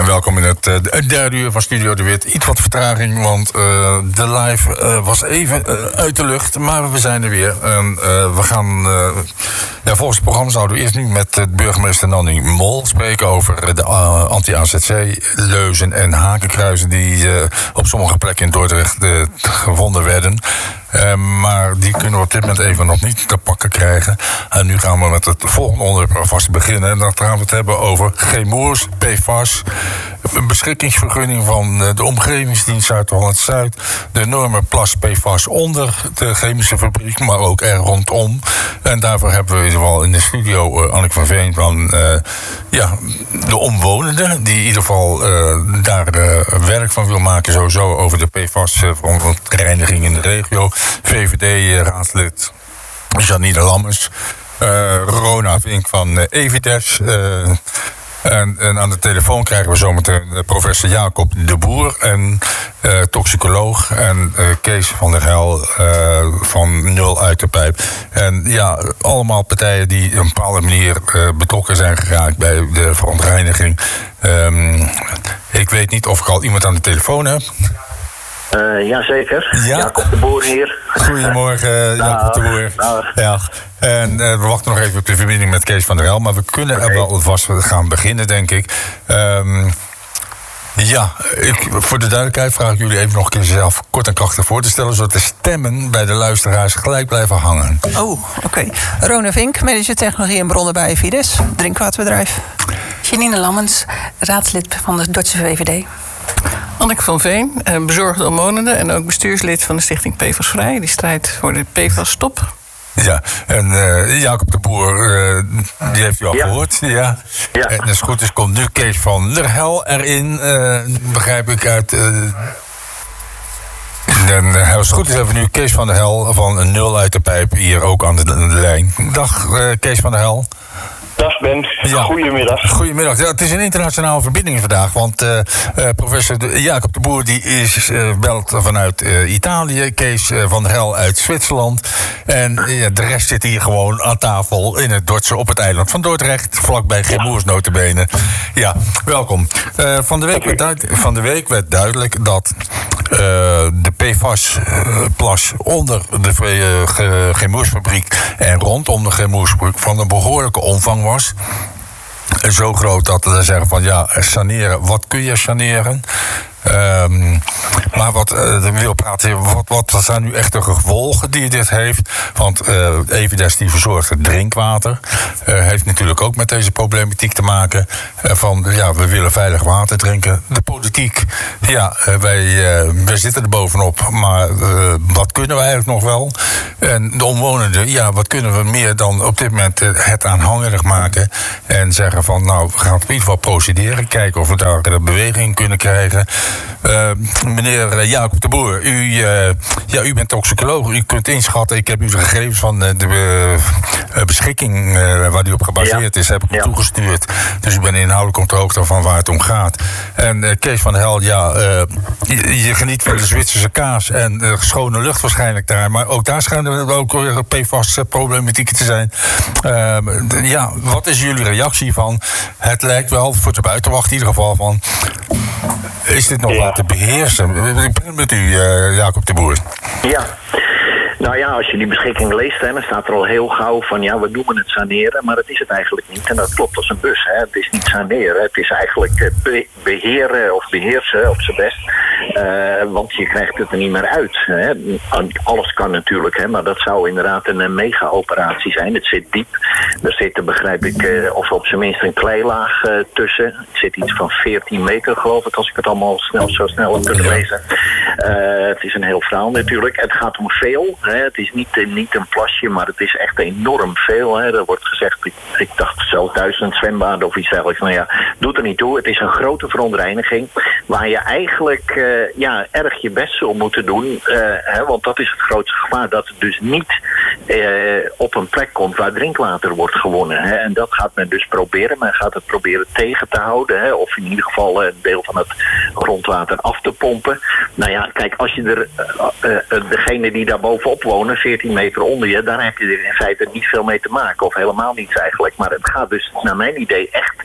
en welkom in het derde uur van Studio De Wit. Iets wat vertraging, want de live was even uit de lucht. Maar we zijn er weer. En we gaan... volgens het programma zouden we eerst nu met burgemeester Nanny Mol spreken over de anti-AZC-leuzen en hakenkruizen die op sommige plekken in Dordrecht gevonden werden. Maar die kunnen we op dit moment even nog niet te pakken krijgen. En nu gaan we met het volgende onderwerp alvast beginnen. En dan gaan we het hebben over chemours, PFAS, een beschikkingsvergunning van de Omgevingsdienst Zuid-Holland-Zuid, de enorme plas PFAS onder de chemische fabriek, maar ook er rondom. En daarvoor hebben we in ieder geval in de studio Anneke van Veen van de omwonenden, die in ieder geval daar werk van wil maken, sowieso over de PFAS-reiniging in de regio. VVD-raadslid Janine Lammers, Rona Vink van Evides. En aan de telefoon krijgen we zometeen professor Jacob de Boer en toxicoloog en Kees van der Hel van Nul uit de Pijp. En ja, allemaal partijen die op een bepaalde manier betrokken zijn geraakt bij de verontreiniging. Ik weet niet of ik al iemand aan de telefoon heb. Jazeker. Ja? Jacob de Boer hier. Goedemorgen, Jacob de Boer. Ja. En we wachten nog even op de verbinding met Kees van der Hel, maar we kunnen er wel vast gaan beginnen, denk ik. Voor de duidelijkheid vraag ik jullie even nog een keer zelf kort en krachtig voor te stellen, zodat de stemmen bij de luisteraars gelijk blijven hangen. Oh, oké. Rona Vink, manager technologie en bronnen bij Evides, drinkwaterbedrijf. Janine Lammens, raadslid van de Dordtse VVD. Anneke van Veen, bezorgde omwonenden en ook bestuurslid van de stichting PFAS Vrij. Die strijdt voor de PFAS-stop. Ja, en Jacob de Boer, die heeft u al gehoord. Ja. En als het goed is, komt nu Kees van der Hel erin, begrijp ik uit... En als het goed is, hebben we nu Kees van der Hel van Nul uit de Pijp hier ook aan de lijn. Dag Kees van der Hel. Dag Ben, goedemiddag. Goedemiddag. Ja, het is een internationale verbinding vandaag, want professor Jacob de Boer die belt vanuit Italië, Kees van der Hel uit Zwitserland. En de rest zit hier gewoon aan tafel in het Dordtse op het eiland van Dordrecht, vlakbij Chemours notabene. Ja, welkom. Van de week werd duidelijk dat de PFAS-plas onder de Chemoursfabriek en rondom de Chemoursfabriek van een behoorlijke omvang was. Zo groot dat we zeggen van saneren, wat kun je saneren? Maar wat ik wil praten, wat zijn nu echt de gevolgen die dit heeft? Want Evides die verzorgt het drinkwater. Heeft natuurlijk ook met deze problematiek te maken. We willen veilig water drinken. De politiek, wij zitten er bovenop. Maar wat kunnen we eigenlijk nog wel? En de omwonenden, wat kunnen we meer dan op dit moment het aanhangerig maken? En zeggen van, we gaan op ieder geval procederen. Kijken of we daar de beweging kunnen krijgen. Meneer Jacob de Boer, u bent toxicoloog. U kunt inschatten, ik heb u de gegevens van de beschikking waar u op gebaseerd is, heb ik u toegestuurd. Dus u bent inhoudelijk op de hoogte van waar het om gaat. En Kees van der Hel, je geniet van de Zwitserse kaas en schone lucht waarschijnlijk daar. Maar ook daar schijnen er ook weer PFAS-problematieken te zijn. Wat is jullie reactie van? Het lijkt wel, voor de buitenwacht in ieder geval, van... Is dit nog wat te beheersen? Ik begin met u, Jacob de Boer. Ja. Nou ja, als je die beschikking leest, dan staat er al heel gauw van... we noemen het saneren, maar dat is het eigenlijk niet. En dat klopt als een bus. Hè. Het is niet saneren, het is eigenlijk beheren of beheersen op zijn best. Want je krijgt het er niet meer uit. Hè. Alles kan natuurlijk, maar dat zou inderdaad een mega-operatie zijn. Het zit diep. Er zit, begrijp ik, of op zijn minst een kleilaag tussen. Het zit iets van 14 meter, geloof ik, als ik het allemaal zo snel heb kunnen lezen. Het is een heel verhaal natuurlijk. Het gaat om veel. Het is niet een plasje, maar het is echt enorm veel. Er wordt gezegd, ik dacht zelfs 1000 zwembaden of iets dergelijks. Doet er niet toe. Het is een grote verontreiniging waar je eigenlijk erg je best zult moeten doen. Want dat is het grootste gevaar. Dat het dus niet op een plek komt waar drinkwater wordt gewonnen. En dat gaat men dus proberen. Men gaat het proberen tegen te houden. Of in ieder geval een deel van het grondwater af te pompen. Kijk, als je degene die daar bovenop wonen, 14 meter onder je, daar heb je er in feite niet veel mee te maken. Of helemaal niets eigenlijk. Maar het gaat dus naar mijn idee echt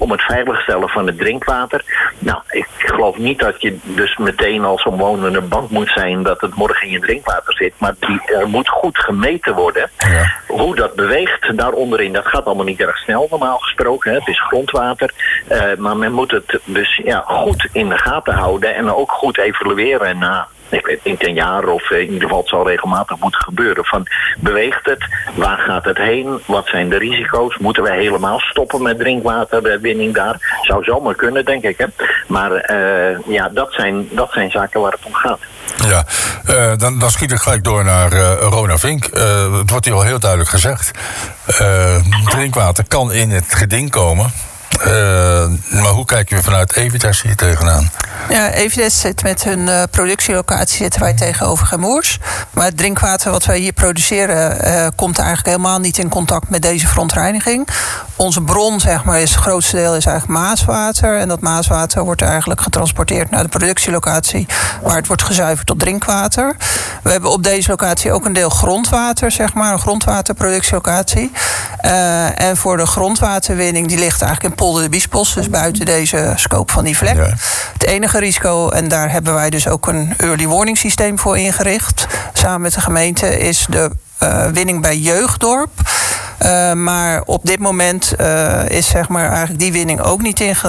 om het veiligstellen van het drinkwater. Nou, ik geloof niet dat je dus meteen als omwonende bang moet zijn dat het morgen in je drinkwater zit. Maar er moet goed gemeten worden. Ja. Hoe dat beweegt daaronderin, dat gaat allemaal niet erg snel normaal gesproken. Hè. Het is grondwater. Maar men moet het dus goed in de gaten houden en ook goed evalueren na, ik weet niet, een jaar of in ieder geval het zal regelmatig moeten gebeuren. Van, beweegt het? Waar gaat het heen? Wat zijn de risico's? Moeten we helemaal stoppen met drinkwaterwinning daar? Zou zomaar kunnen, denk ik. Hè? Maar dat zijn zaken waar het om gaat. Ja, dan schiet ik gelijk door naar Rona Vink. Het wordt hier al heel duidelijk gezegd. Drinkwater kan in het geding komen. Maar hoe kijken we vanuit Evides hier tegenaan? Ja, Evides zit met hun productielocatie zitten wij tegenover Gemoers. Maar het drinkwater wat wij hier produceren komt eigenlijk helemaal niet in contact met deze verontreiniging. Onze bron, zeg maar, het grootste deel is eigenlijk maaswater. En dat maaswater wordt eigenlijk getransporteerd naar de productielocatie, waar het wordt gezuiverd tot drinkwater. We hebben op deze locatie ook een deel grondwater, zeg maar, een grondwaterproductielocatie. En voor de grondwaterwinning, die ligt eigenlijk in Polder de Biesbos, dus buiten deze scope van die vlek. Ja. Het enige risico, en daar hebben wij dus ook een early warning systeem voor ingericht, samen met de gemeente, is de winning bij Jeugddorp. Maar op dit moment is, zeg maar, eigenlijk die winning ook niet in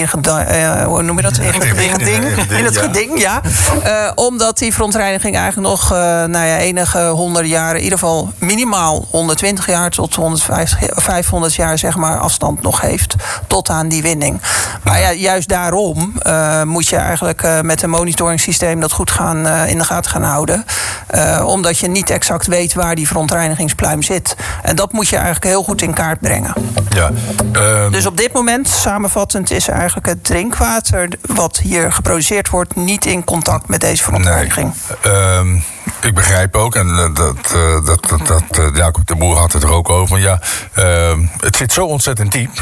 het geding, ja. Omdat die verontreiniging eigenlijk nog enige honderden jaren, in ieder geval minimaal 120 jaar tot 500 jaar, zeg maar, afstand nog heeft tot aan die winning. Maar ja, juist daarom moet je eigenlijk met een monitoringssysteem dat goed in de gaten gaan houden. Omdat je niet exact weet waar die verontreinigingspluim zit. En dat moet je eigenlijk heel goed in kaart brengen. Ja, dus op dit moment, samenvattend, is eigenlijk het drinkwater wat hier geproduceerd wordt niet in contact met deze verontreiniging. Nee. Ik begrijp ook, en Jacob de Boer had het er ook over. Ja, het zit zo ontzettend diep.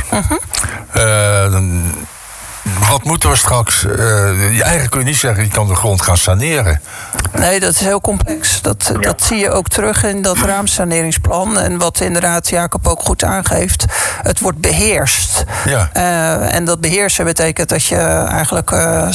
Wat moeten we straks? Eigenlijk kun je niet zeggen, je kan de grond gaan saneren. Nee, dat is heel complex. Dat zie je ook terug in dat raamsaneringsplan. En wat inderdaad Jacob ook goed aangeeft, het wordt beheerst. Ja. En dat beheersen betekent dat je eigenlijk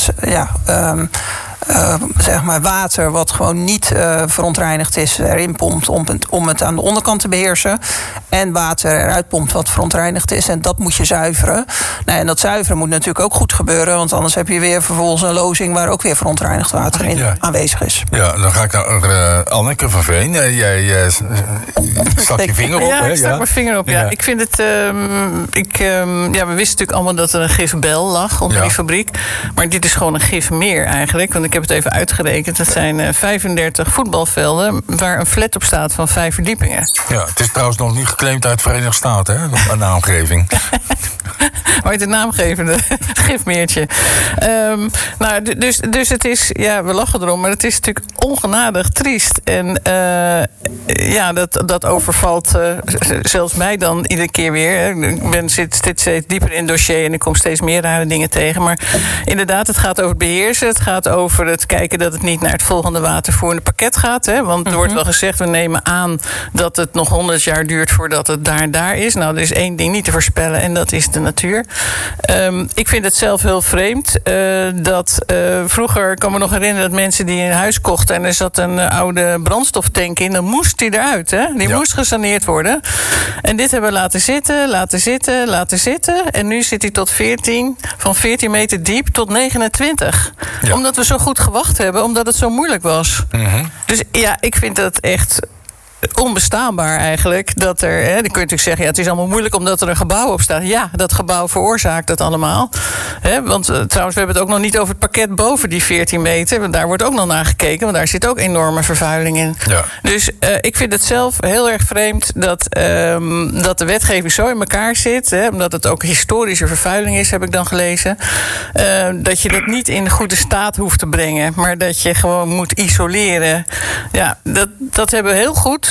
zeg maar water wat gewoon niet verontreinigd is, erin pompt om het aan de onderkant te beheersen. En water eruit pompt wat verontreinigd is. En dat moet je zuiveren. Nou, en dat zuiveren moet natuurlijk ook goed gebeuren, want anders heb je weer vervolgens een lozing waar ook weer verontreinigd water in aanwezig is. Ja, dan ga ik naar Anneke van Veen. Jij stak je vinger op. Ja, ik stak mijn vinger op. Ja. Ik vind het. We wisten natuurlijk allemaal dat er een gifbel lag onder die fabriek. Maar dit is gewoon een gifmeer eigenlijk. Want ik heb het even uitgerekend. Het zijn 35 voetbalvelden waar een flat op staat van 5 verdiepingen. Ja, het is trouwens nog niet geclaimd uit de Verenigde Staten, hè? Een naamgeving. Maar het naamgevende gifmeertje. Dus het is, we lachen erom, maar het is natuurlijk ongenadig triest. En dat overvalt zelfs mij dan iedere keer weer. Ik zit steeds dieper in het dossier en ik kom steeds meer rare dingen tegen. Maar inderdaad, het gaat over het beheersen. Het gaat over het kijken dat het niet naar het volgende watervoerende pakket gaat. Hè? Want er wordt wel gezegd, we nemen aan dat het nog 100 jaar duurt voordat het daar is. Nou, er is één ding niet te voorspellen en dat is de natuur. Ik vind het zelf heel vreemd dat vroeger, ik kan me nog herinneren dat mensen die een huis kochten en er zat een oude brandstoftank in, dan moest die eruit. Hè? Die moest gesaneerd worden. En dit hebben we laten zitten. En nu zit hij van 14 meter diep tot 29. Ja. Omdat we zo goed gewacht hebben, omdat het zo moeilijk was. Dus ja, ik vind dat echt onbestaanbaar eigenlijk. Dan kun je natuurlijk zeggen, het is allemaal moeilijk omdat er een gebouw op staat. Ja, dat gebouw veroorzaakt dat allemaal. Want trouwens, we hebben het ook nog niet over het pakket boven die 14 meter. Want daar wordt ook nog naar gekeken, want daar zit ook enorme vervuiling in. Ja. Dus ik vind het zelf heel erg vreemd dat de wetgeving zo in elkaar zit. Omdat het ook historische vervuiling is, heb ik dan gelezen. Dat je dat niet in goede staat hoeft te brengen, maar dat je gewoon moet isoleren. Ja, dat hebben we heel goed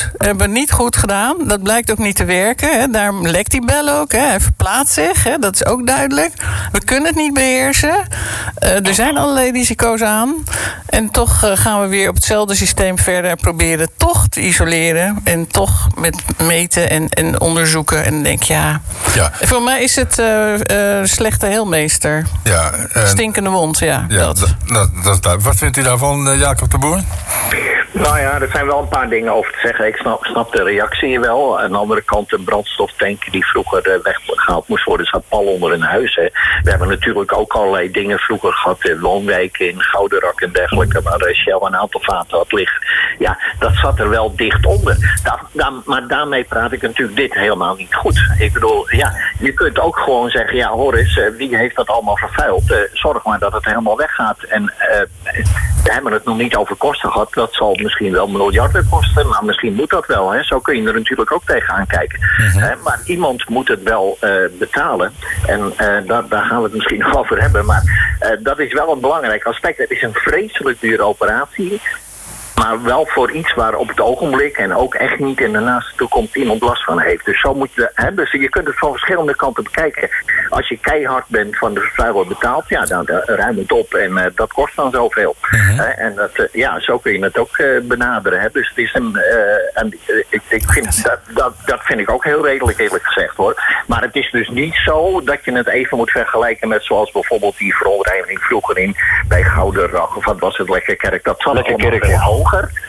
goed. Hebben we niet goed gedaan. Dat blijkt ook niet te werken. Hè. Daar lekt die bel ook. Hè. Hij verplaatst zich. Hè. Dat is ook duidelijk. We kunnen het niet beheersen. Er zijn allerlei risico's aan. En toch gaan we weer op hetzelfde systeem verder proberen toch te isoleren. En toch met meten en onderzoeken. En dan denk ja. Voor mij is het slechte heelmeester. Ja, stinkende wond, ja. Dat is duidelijk. Wat vindt u daarvan, Jacob de Boer? Nou ja, er zijn wel een paar dingen over te zeggen. Ik snap de reactie wel. Aan de andere kant een brandstoftank die vroeger weggehaald moest worden, zat pal onder een huis. Hè. We hebben natuurlijk ook allerlei dingen vroeger gehad in woonwijken, in Goudenrak en dergelijke, waar Shell een aantal vaten had liggen. Ja, dat zat er wel dicht onder. Maar daarmee praat ik natuurlijk dit helemaal niet goed. Ik bedoel, ja, je kunt ook gewoon zeggen, ja, hoor eens, wie heeft dat allemaal vervuild? Zorg maar dat het helemaal weggaat. En we hebben het nog niet over kosten gehad. Dat zal misschien wel miljarden kosten, maar misschien moet dat wel. Hè. Zo kun je er natuurlijk ook tegenaan kijken. Maar iemand moet het wel betalen. En daar gaan we het misschien nog over hebben. Maar dat is wel een belangrijk aspect. Het is een vreselijk dure operatie. Maar wel voor iets waar op het ogenblik en ook echt niet in de naaste toekomst iemand last van heeft. Dus zo moet je, dus je kunt het van verschillende kanten bekijken. Als je keihard bent van de vervuiler betaald, ja, dan ruim het op en dat kost dan zoveel. En zo kun je het ook benaderen. Hè. Dus het is ik vind dat vind ik ook heel redelijk, eerlijk gezegd, hoor. Maar het is dus niet zo dat je het even moet vergelijken met zoals bijvoorbeeld die verontreiniging vroeger bij Goudenrag of wat was het, Lekkerkerk. Dat zat allemaal veel hoger.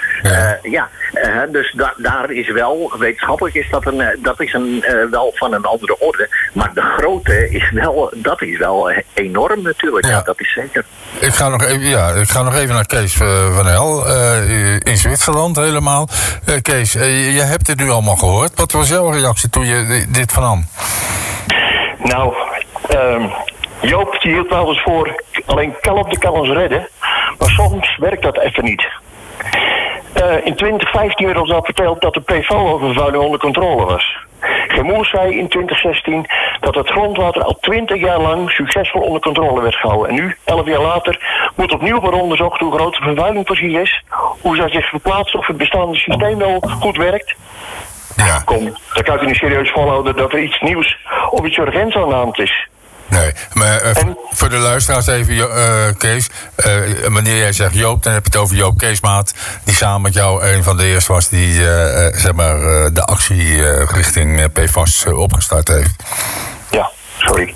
Dus daar is wel, wetenschappelijk is dat is wel van een andere orde. Maar de grootte is wel enorm natuurlijk. Ja, dat is zeker. Ik ga nog even naar Kees van Hel, in Zwitserland helemaal. Kees, je hebt dit nu allemaal gehoord. Wat was jouw reactie toen je dit vernam? Nou, Joop die hield wel eens voor, alleen kalmte kan ons redden. Maar soms werkt dat even niet. In 2015 werd ons al verteld dat de PFOA-vervuiling onder controle was. Gemoers zei in 2016 dat het grondwater al 20 jaar lang succesvol onder controle werd gehouden. En nu, 11 jaar later, moet opnieuw worden onderzocht hoe groot de vervuiling precies is, hoe zij zich verplaatst, of het bestaande systeem wel goed werkt. Ja. Kom, dan kan je niet serieus volhouden dat er iets nieuws of iets urgents aan de hand is. Nee, maar voor de luisteraars even, Kees. Wanneer jij zegt Joop, dan heb je het over Joop Keesmaat, die samen met jou een van de eerste was die de actie richting PFAS opgestart heeft. Ja, sorry.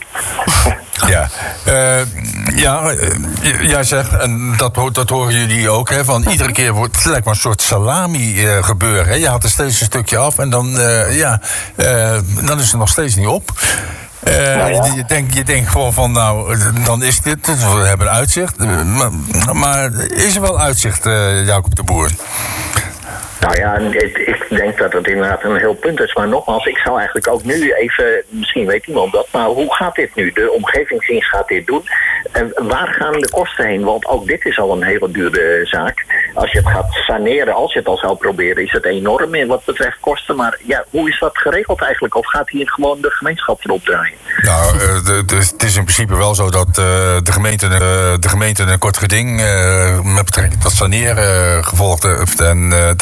Jij zegt, en dat horen jullie ook, hè, van iedere keer wordt het lijkt maar een soort salami gebeuren. Hè. Je haalt er steeds een stukje af en dan is het nog steeds niet op. Je denkt gewoon van, nou, dan is dit, we hebben uitzicht. Maar is er wel uitzicht, Jacob de Boer? Nou ja, ik denk dat het inderdaad een heel punt is. Maar nogmaals, ik zou eigenlijk ook nu even, misschien weet iemand dat, maar hoe gaat dit nu? De omgevingsdienst gaat dit doen. En waar gaan de kosten heen? Want ook dit is al een hele dure zaak. Als je het gaat saneren, als je het al zou proberen, is het enorm in wat betreft kosten. Maar ja, hoe is dat geregeld eigenlijk? Of gaat hier gewoon de gemeenschap erop draaien? Nou, het is in principe wel zo dat de gemeente een kort geding met betrekking tot saneren gevolgd heeft. En